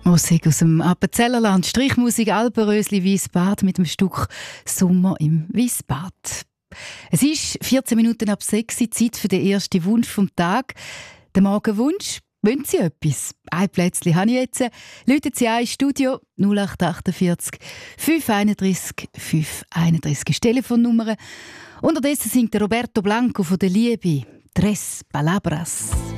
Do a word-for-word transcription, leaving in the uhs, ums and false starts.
Musik aus dem Appenzellerland, Strichmusik Alpenrösli Wiesbad mit dem Stück «Sommer im Wiesbad». Es ist vierzehn Minuten ab sechs, Zeit für den ersten Wunsch vom Tag. Der Morgenwunsch. Wollen Sie etwas? Ein Plätzchen habe ich jetzt. Läuten Sie ein Studio null acht achtundvierzig fünf einunddreißig fünf einunddreißig ist die Telefonnummer. Unterdessen singt Roberto Blanco von der Liebe «Tres Palabras».